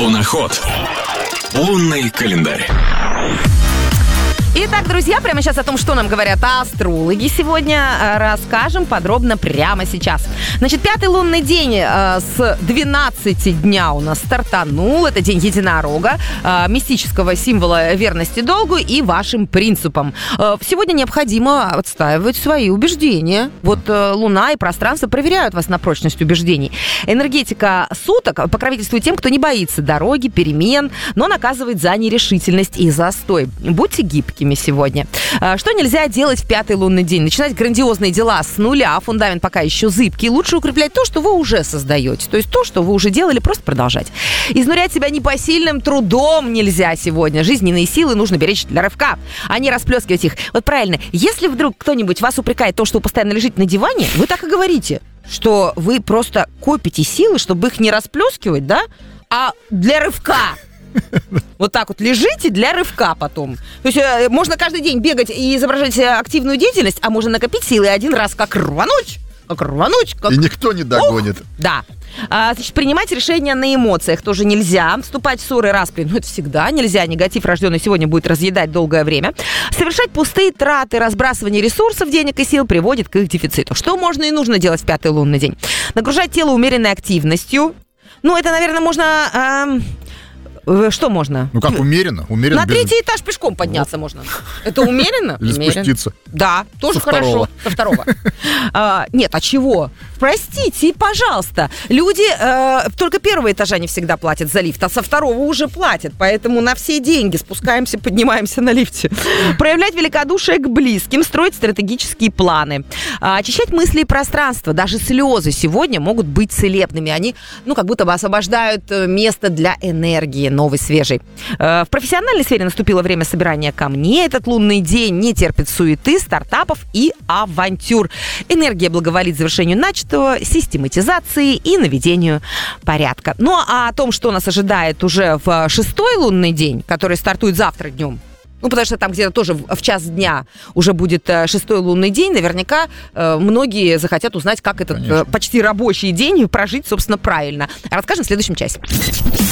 Луноход. Лунный календарь. Итак, друзья, прямо сейчас о том, что нам говорят астрологи, сегодня расскажем подробно прямо сейчас. Значит, 5-й лунный день с 12 дня у нас стартанул. Это день единорога, мистического символа верности долгу и вашим принципам. Сегодня необходимо отстаивать свои убеждения. Вот Луна и пространство проверяют вас на прочность убеждений. Энергетика суток покровительствует тем, кто не боится дороги, перемен, но наказывает за нерешительность и застой. Будьте гибкими сегодня. Что нельзя делать в 5-й лунный день? Начинать грандиозные дела с нуля, фундамент пока еще зыбкий. Лучше укреплять то, что вы уже создаете. То есть то, что вы уже делали, просто продолжать. Изнурять себя непосильным трудом нельзя сегодня. Жизненные силы нужно беречь для рывка, а не расплескивать их. Вот правильно, если вдруг кто-нибудь вас упрекает то, что вы постоянно лежите на диване, вы так и говорите, что вы просто копите силы, чтобы их не расплескивать, да, а для рывка. Вот так вот лежите для рывка потом. То есть можно каждый день бегать и изображать активную деятельность, а можно накопить силы один раз как рвануть. И никто не догонит. Да. Значит, принимать решения на эмоциях тоже нельзя. Вступать в ссоры, распри, это всегда нельзя. Негатив, рожденный сегодня, будет разъедать долгое время. Совершать пустые траты, разбрасывание ресурсов, денег и сил приводит к их дефициту. Что можно и нужно делать в 5-й лунный день? Нагружать тело умеренной активностью. Ну, это, наверное, можно... Что можно? Ну как умеренно? На 3-й этаж пешком подняться можно. Это умеренно? Или спуститься? Да, тоже хорошо. Со второго. Нет, а чего? Простите, пожалуйста. Люди только 1-го этажа не всегда платят за лифт, а со 2-го уже платят. Поэтому на все деньги спускаемся, поднимаемся на лифте. Проявлять великодушие к близким, строить стратегические планы. Очищать мысли и пространство. Даже слезы сегодня могут быть целебными. Они, как будто бы освобождают место для энергии новой, свежей. В профессиональной сфере наступило время собирания камней. Этот лунный день не терпит суеты, стартапов и авантюр. Энергия благоволит завершению начатого, систематизации и наведению порядка. Ну, а о том, что нас ожидает уже в 6-й лунный день, который стартует завтра днем, потому что там где-то тоже в час дня уже будет 6-й лунный день. Наверняка многие захотят узнать, как этот почти рабочий день прожить, собственно, правильно. Расскажем в следующем часе.